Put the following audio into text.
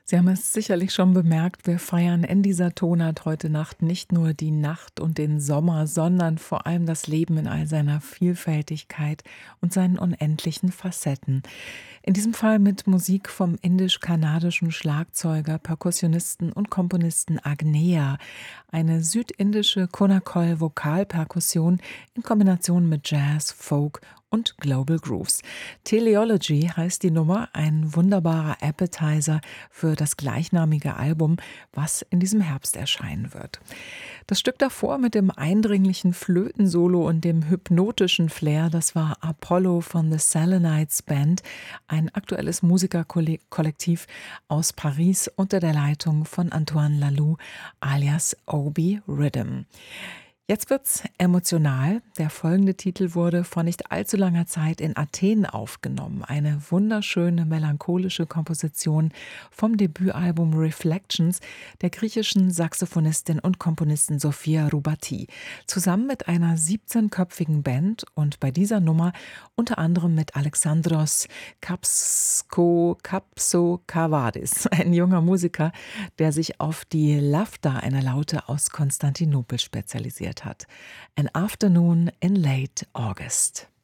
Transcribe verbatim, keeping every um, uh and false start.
Sie haben es sicherlich schon bemerkt, wir feiern in dieser Tonart heute Nacht nicht nur die Nacht und den Sommer, sondern vor allem das Leben in all seiner Vielfältigkeit und seinen unendlichen Facetten. In diesem Fall mit Musik vom indisch-kanadischen Schlagzeuger, Perkussionisten und Komponisten Agneya, eine südindische Konakol-Vokalperkussion in Kombination mit Jazz, Folk und Global Grooves. Teleology heißt die Nummer, ein wunderbarer Appetizer für das gleichnamige Album, was in diesem Herbst erscheinen wird. Das Stück davor mit dem eindringlichen Flötensolo und dem hypnotischen Flair, das war Apollo von The Selenites Band, ein aktuelles Musikerkollektiv aus Paris unter der Leitung von Antoine Laloux alias Obi Rhythm. Jetzt wird's emotional. Der folgende Titel wurde vor nicht allzu langer Zeit in Athen aufgenommen. Eine wunderschöne, melancholische Komposition vom Debütalbum Reflections der griechischen Saxophonistin und Komponistin Sophia Roubati. Zusammen mit einer siebzehnköpfigen Band und bei dieser Nummer unter anderem mit Alexandros Kapsko, Kapsokavadis, ein junger Musiker, der sich auf die Lafta, eine Laute aus Konstantinopel, spezialisiert hat. An Afternoon in Late August.